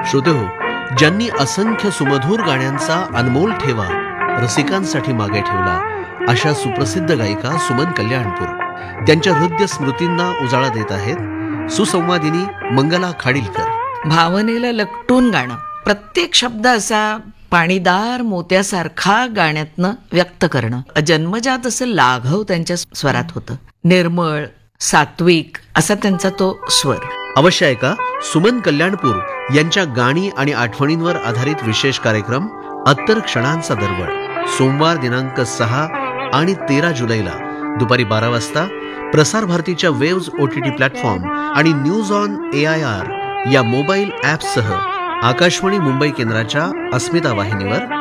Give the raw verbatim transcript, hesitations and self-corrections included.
श्रोतेहो, ज्यांनी असंख्य सुमधुर गाण्यांचा अनमोल ठेवा रसिकांसाठी मागे ठेवला, अशा सुप्रसिद्ध गायिका सुमन कल्याणपूर त्यांच्या हृदय स्मृतींना उजाळा देत आहेत सुसंवादिनी मंगला खाडीलकर. भावनेला लकटून गाणं, प्रत्येक शब्द असा पाणीदार मोत्यासारखा गाण्यातनं व्यक्त करणं. जन्मजात असं लाघव त्यांच्या स्वरात होतं. निर्मळ, सात्विक असा त्यांचा तो स्वर. अवश्य ऐका सुमन कल्याणपूर यांच्या गाणी आणि आठवणींवर आधारित विशेष कार्यक्रम अत्तर क्षणांचा दरवळ, सोमवार दिनांक सहा आणि तेरा जुलैला दुपारी बारा वाजता प्रसार भारतीच्या वेव्ज ओटीटी प्लॅटफॉर्म आणि news on A I R या मोबाईल ॲप्ससह आकाशवाणी मुंबई केंद्राच्या अस्मिता वाहिनीवर